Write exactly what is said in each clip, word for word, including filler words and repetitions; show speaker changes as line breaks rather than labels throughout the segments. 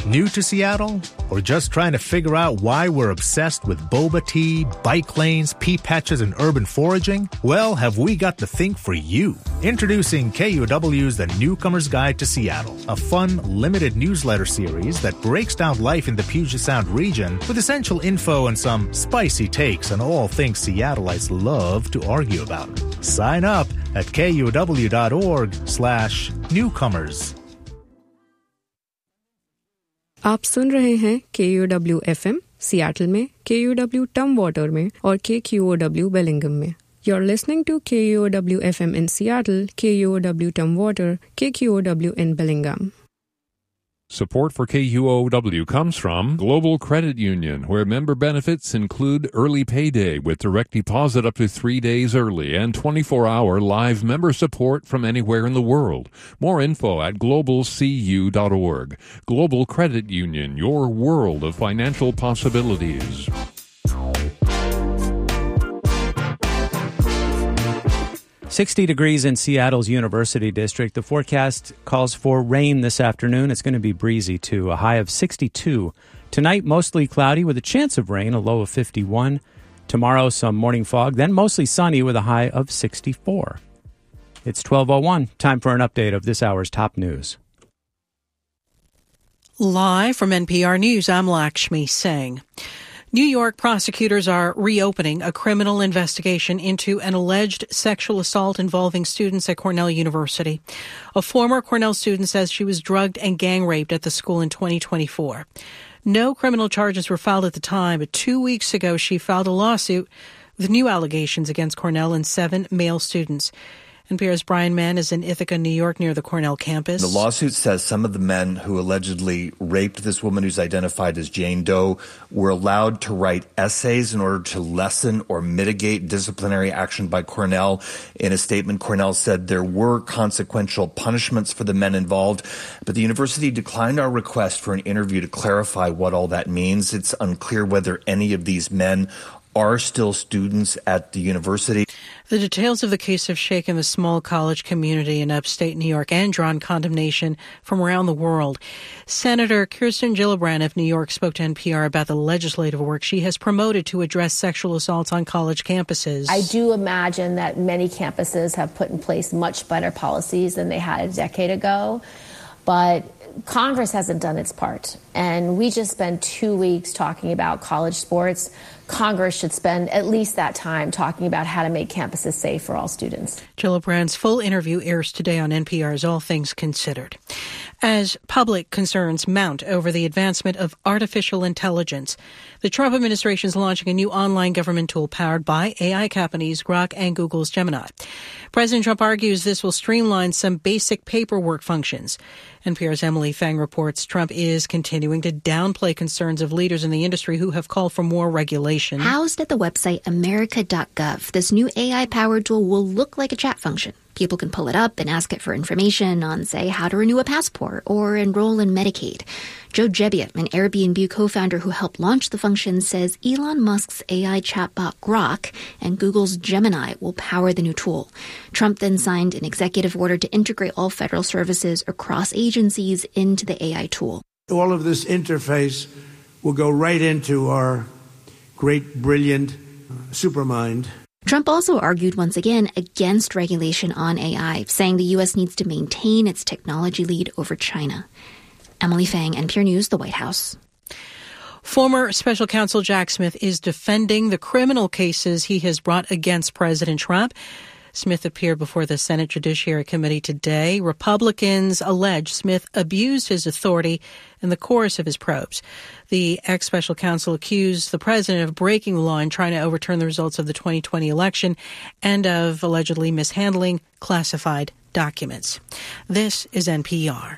New to Seattle? Or just trying to figure out why we're obsessed with boba tea, bike lanes, pea patches, and urban foraging? Well, have we got the thing for you. Introducing K U O W's The Newcomer's Guide to Seattle, a fun, limited newsletter series that breaks down life in the Puget Sound region with essential info and some spicy takes on all things Seattleites love to argue about. Sign up at kuow.org slash newcomers.
आप सुन रहे हैं K U O W F M Seattle में, K U O W टमवाटर में और K Q O W Bellingham में. You're listening to K U O W F M in Seattle, K U O W Tumwater, K Q O W in Bellingham.
Support for K U O W comes from Global Credit Union, where member benefits include early payday with direct deposit up to three days early and twenty-four hour live member support from anywhere in the world. More info at global c u dot org. Global Credit Union, your world of financial possibilities.
sixty degrees in Seattle's University District. The forecast calls for rain this afternoon. It's going to be breezy, too, a high of sixty-two. Tonight, mostly cloudy with a chance of rain, a low of fifty-one. Tomorrow, some morning fog, then mostly sunny with a high of sixty-four. It's twelve oh one. Time for an update of this hour's top news.
Live from N P R News, I'm Lakshmi Singh. New York prosecutors are reopening a criminal investigation into an alleged sexual assault involving students at Cornell University. A former Cornell student says she was drugged and gang raped at the school in twenty twenty-four. No criminal charges were filed at the time, but two weeks ago she filed a lawsuit with new allegations against Cornell and seven male students. N P R's Brian Mann is in Ithaca, New York, near the Cornell campus.
The lawsuit says some of the men who allegedly raped this woman who's identified as Jane Doe were allowed to write essays in order to lessen or mitigate disciplinary action by Cornell. In a statement, Cornell said there were consequential punishments for the men involved, but the university declined our request for an interview to clarify what all that means. It's unclear whether any of these men are still students at the university.
The details of the case have shaken the small college community in upstate New York and drawn condemnation from around the world. Senator Kirsten Gillibrand of New York spoke to N P R about the legislative work she has promoted to address sexual assaults on college campuses.
I do imagine that many campuses have put in place much better policies than they had a decade ago, but Congress hasn't done its part. And we just spent two weeks talking about college sports. Congress should spend at least that time talking about how to make campuses safe for all students.
Gillibrand's full interview airs today on N P R's All Things Considered. As public concerns mount over the advancement of artificial intelligence, the Trump administration is launching a new online government tool powered by A I companies Grok and Google's Gemini. President Trump argues this will streamline some basic paperwork functions. N P R's Emily Fang reports Trump is continuing to downplay concerns of leaders in the industry who have called for more regulation.
Housed at the website america dot gov, this new A I-powered tool will look like a chat function. People can pull it up and ask it for information on, say, how to renew a passport or enroll in Medicaid. Joe Gebbia, an Airbnb co-founder who helped launch the function, says Elon Musk's A I chatbot Grok and Google's Gemini will power the new tool. Trump then signed an executive order to integrate all federal services across agencies into the A I tool.
All of this interface will go right into our great, brilliant uh, supermind.
Trump also argued once again against regulation on A I, saying the U S needs to maintain its technology lead over China. Emily Fang, N P R News, the White House.
Former Special Counsel Jack Smith is defending the criminal cases he has brought against President Trump. Smith appeared before the Senate Judiciary Committee today. Republicans allege Smith abused his authority in the course of his probes. The ex-special counsel accused the president of breaking the law and trying to overturn the results of the twenty twenty election and of allegedly mishandling classified documents. This is N P R.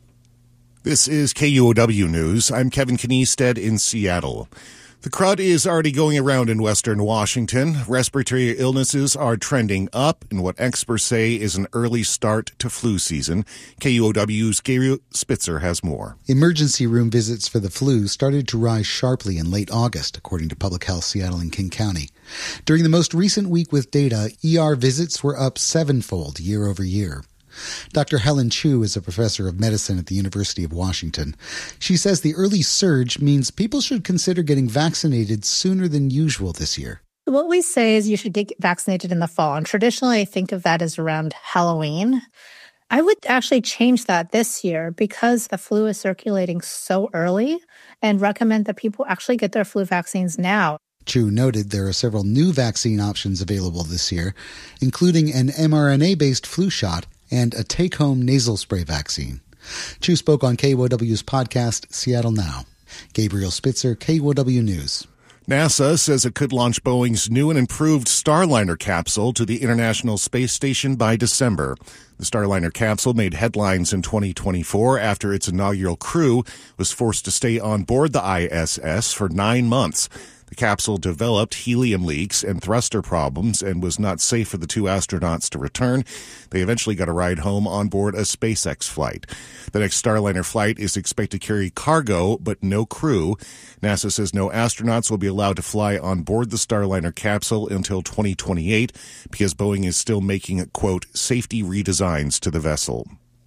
This is K U O W News. I'm Kevin Kniested in Seattle. The crud is already going around in western Washington. Respiratory illnesses are trending up in what experts say is an early start to flu season. K U O W's Gary Spitzer has more.
Emergency room visits for the flu started to rise sharply in late August, according to Public Health Seattle and King County. During the most recent week with data, E R visits were up sevenfold year over year. Doctor Helen Chu is a professor of medicine at the University of Washington. She says the early surge means people should consider getting vaccinated sooner than usual this year.
What we say is you should get vaccinated in the fall. And traditionally, I think of that as around Halloween. I would actually change that this year because the flu is circulating so early and recommend that people actually get their flu vaccines now.
Chu noted there are several new vaccine options available this year, including an mRNA-based flu shot and a take-home nasal spray vaccine. Chu spoke on K U O W's podcast, Seattle Now. Gabriel Spitzer, K U O W News.
NASA says it could launch Boeing's new and improved Starliner capsule to the International Space Station by December. The Starliner capsule made headlines in twenty twenty-four after its inaugural crew was forced to stay on board the I S S for nine months. The capsule developed helium leaks and thruster problems and was not safe for the two astronauts to return. They eventually got a ride home on board a SpaceX flight. The next Starliner flight is expected to carry cargo, but no crew. NASA says no astronauts will be allowed to fly on board the Starliner capsule until twenty twenty-eight because Boeing is still making, quote, safety redesigns to the vessel.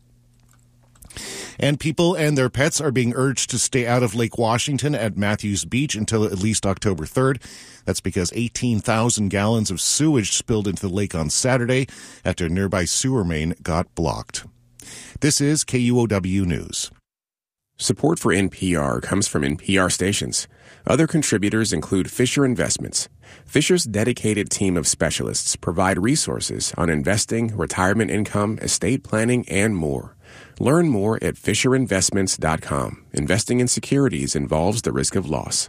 And people and their pets are being urged to stay out of Lake Washington at Matthews Beach until at least October third. That's because eighteen thousand gallons of sewage spilled into the lake on Saturday after a nearby sewer main got blocked. This is K U O W News.
Support for N P R comes from N P R stations. Other contributors include Fisher Investments. Fisher's dedicated team of specialists provide resources on investing, retirement income, estate planning, and more. Learn more at fisher investments dot com. Investing in securities involves the risk of loss.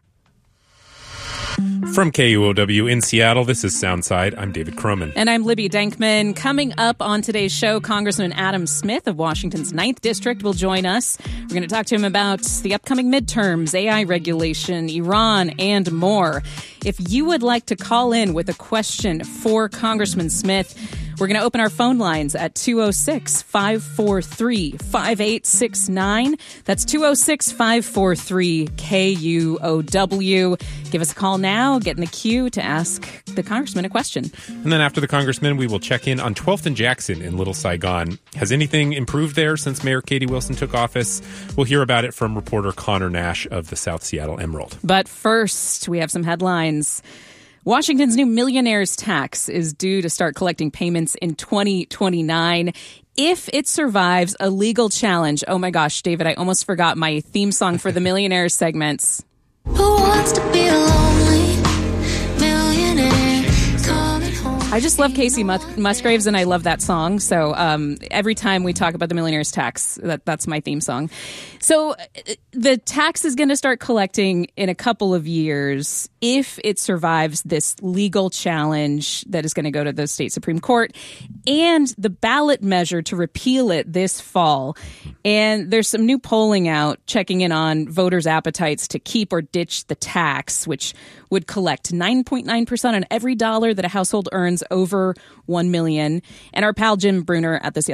From K U O W in Seattle, this is Soundside. I'm David Croman.
And I'm Libby Denkman. Coming up on today's show, Congressman Adam Smith of Washington's ninth District will join us. We're going to talk to him about the upcoming midterms, A I regulation, Iran, and more. If you would like to call in with a question for Congressman Smith, we're going to open our phone lines at two oh six, five four three, five eight six nine. That's two oh six, five four three, K U O W. Give us a call now. Get in the queue to ask the congressman a question.
And then after the congressman, we will check in on twelfth and Jackson in Little Saigon. Has anything improved there since Mayor Katie Wilson took office? We'll hear about it from reporter Connor Nash of the South Seattle Emerald.
But first, we have some headlines. Washington's new millionaire's tax is due to start collecting payments in twenty twenty-nine. If it survives a legal challenge. Oh my gosh, David, I almost forgot my theme song for the millionaire segments.
Who wants to be a lonely millionaire coming home?
I just love Casey Mus- Musgraves, and I love that song. So um, every time we talk about the millionaire's tax, that, that's my theme song. So the tax is going to start collecting in a couple of years if it survives this legal challenge that is going to go to the state Supreme Court and the ballot measure to repeal it this fall. And there's some new polling out checking in on voters' appetites to keep or ditch the tax, which would collect nine point nine percent on every dollar that a household earns over one million dollars. And our pal Jim Bruner at the